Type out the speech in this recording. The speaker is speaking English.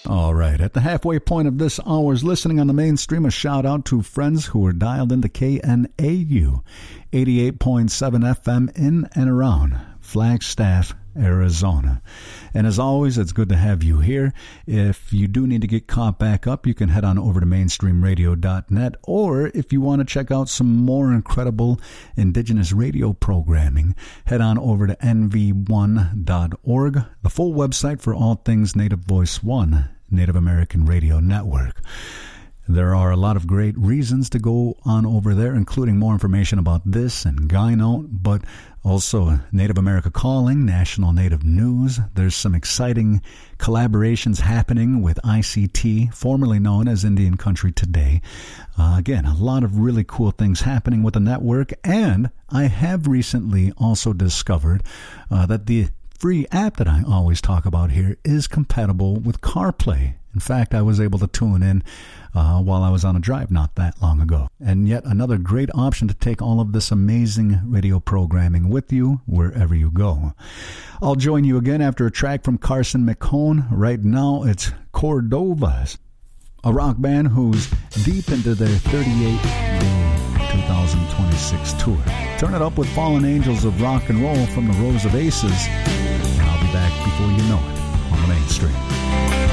All right, at the halfway point of this hour's listening on the mainstream, a shout out to friends who are dialed into KNAU 88.7 FM in and around Flagstaff, Arizona. And as always, it's good to have you here. If you do need to get caught back up, you can head on over to mainstreamradio.net, or if you want to check out some more incredible indigenous radio programming, head on over to nv1.org, the full website for all things Native Voice One, Native American Radio Network. There are a lot of great reasons to go on over there, including more information about this and Guy Note, but also Native America Calling, National Native News. There's some exciting collaborations happening with ICT, formerly known as Indian Country Today. Again, a lot of really cool things happening with the network, and I have recently also discovered that the free app that I always talk about here is compatible with CarPlay. In fact, I was able to tune in while I was on a drive not that long ago. And yet another great option to take all of this amazing radio programming with you wherever you go. I'll join you again after a track from Carson McCone. Right now, it's Cordovas, a rock band who's deep into their 38-day 2026 tour. Turn it up with Fallen Angels of Rock and Roll from the Rows of Aces, and I'll be back before you know it on the mainstream.